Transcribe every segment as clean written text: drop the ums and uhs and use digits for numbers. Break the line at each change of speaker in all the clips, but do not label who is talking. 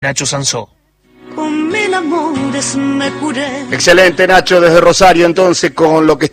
Nacho Sansó.
Con mil amores me curé.
Excelente, Nacho, desde Rosario, entonces, con lo que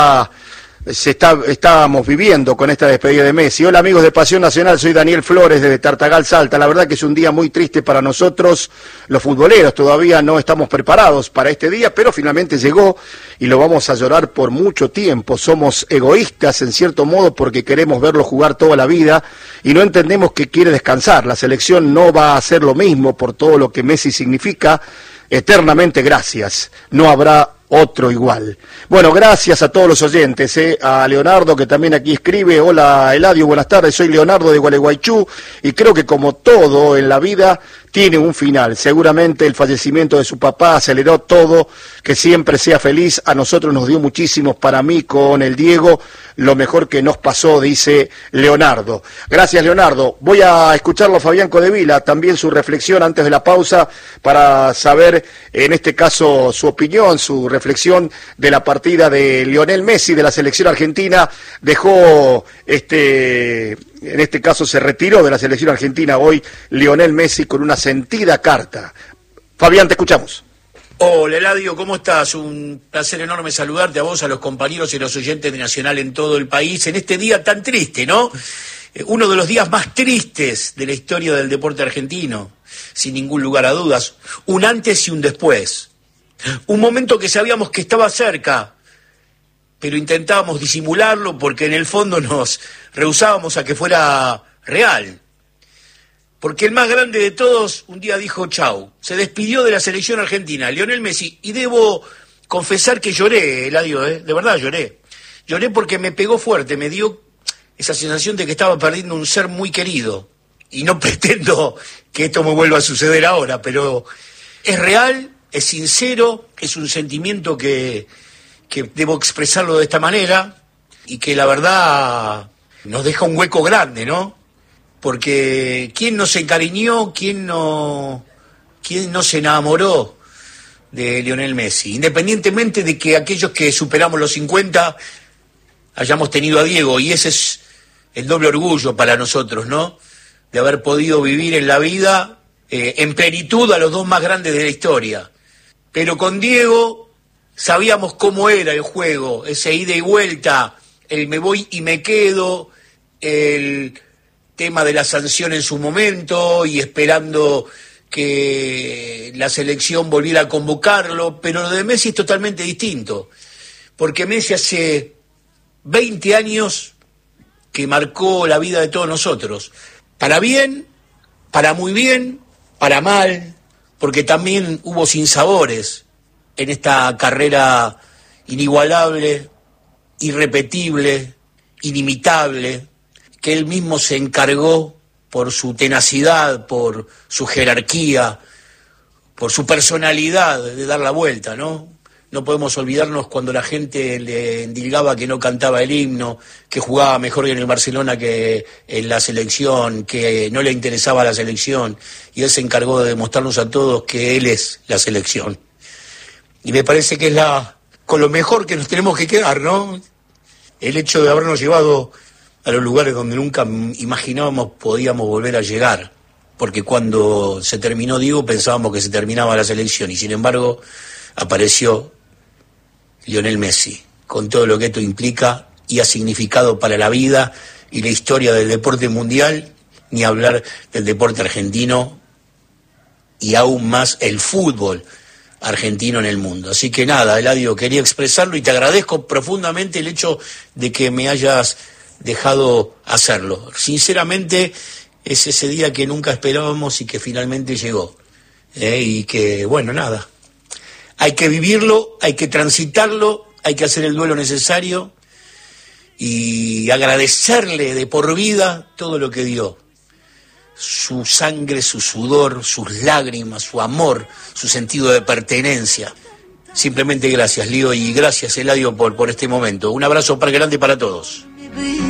estábamos viviendo con esta despedida de Messi. Hola, amigos de Pasión Nacional, soy Daniel Flores desde Tartagal, Salta. La verdad que es un día muy triste para nosotros, los futboleros. Todavía no estamos preparados para este día, pero finalmente llegó y lo vamos a llorar por mucho tiempo. Somos egoístas, en cierto modo, porque queremos verlo jugar toda la vida y no entendemos que quiere descansar. La selección no va a hacer lo mismo por todo lo que Messi significa. Eternamente gracias. No habrá otro igual. Bueno, gracias a todos los oyentes, a Leonardo, que también aquí escribe. Hola, Eladio, buenas tardes, soy Leonardo de Gualeguaychú, y creo que como todo en la vida tiene un final. Seguramente el fallecimiento de su papá aceleró todo. Que siempre sea feliz. A nosotros nos dio muchísimo, para mí con el Diego, lo mejor que nos pasó, dice Leonardo. Gracias, Leonardo. Voy a escucharlo a Fabián Codevila, también su reflexión antes de la pausa, para saber, en este caso, su opinión, su reflexión de la partida de Lionel Messi de la selección argentina. Dejó, en este caso se retiró de la selección argentina hoy Lionel Messi con una sentida carta. Fabián, te escuchamos.
Hola, Eladio, ¿cómo estás? Un placer enorme saludarte a vos, a los compañeros y a los oyentes de Nacional en todo el país, en este día tan triste, ¿no? Uno de los días más tristes de la historia del deporte argentino, sin ningún lugar a dudas. Un antes y un después. Un momento que sabíamos que estaba cerca, pero intentábamos disimularlo porque en el fondo nos rehusábamos a que fuera real. Porque el más grande de todos un día dijo chau, se despidió de la selección argentina, Lionel Messi, y debo confesar que lloré, Eladio, de verdad lloré. Lloré porque me pegó fuerte, me dio esa sensación de que estaba perdiendo un ser muy querido. Y no pretendo que esto me vuelva a suceder ahora, pero es real, es sincero, es un sentimiento que debo expresarlo de esta manera, y que la verdad nos deja un hueco grande, ¿no? Porque ¿quién no se encariñó, quién no se enamoró de Lionel Messi? Independientemente de que aquellos que superamos los 50 hayamos tenido a Diego, y ese es el doble orgullo para nosotros, ¿no? De haber podido vivir en la vida en plenitud a los dos más grandes de la historia. Pero con Diego sabíamos cómo era el juego, ese ida y vuelta, el me voy y me quedo, el tema de la sanción en su momento y esperando que la selección volviera a convocarlo, pero lo de Messi es totalmente distinto, porque Messi hace 20 años que marcó la vida de todos nosotros, para bien, para muy bien, para mal, porque también hubo sinsabores en esta carrera inigualable, irrepetible, inimitable, que él mismo se encargó por su tenacidad, por su jerarquía, por su personalidad de dar la vuelta, ¿no? No podemos olvidarnos cuando la gente le endilgaba que no cantaba el himno, que jugaba mejor en el Barcelona que en la selección, que no le interesaba la selección, y él se encargó de demostrarnos a todos que él es la selección. Y me parece que es con lo mejor que nos tenemos que quedar, ¿no? El hecho de habernos llevado a los lugares donde nunca imaginábamos podíamos volver a llegar, porque cuando se terminó Diego pensábamos que se terminaba la selección, y sin embargo apareció Lionel Messi, con todo lo que esto implica y ha significado para la vida y la historia del deporte mundial, ni hablar del deporte argentino y aún más el fútbol argentino en el mundo. Así que nada, Eladio, quería expresarlo y te agradezco profundamente el hecho de que me hayas dejado hacerlo. Sinceramente es ese día que nunca esperábamos y que finalmente llegó, y que bueno, nada, hay que vivirlo, hay que transitarlo, hay que hacer el duelo necesario y agradecerle de por vida todo lo que dio, su sangre, su sudor, sus lágrimas, su amor, su sentido de pertenencia. Simplemente gracias, Lío, y gracias, Eladio, por este momento. Un abrazo grande para todos.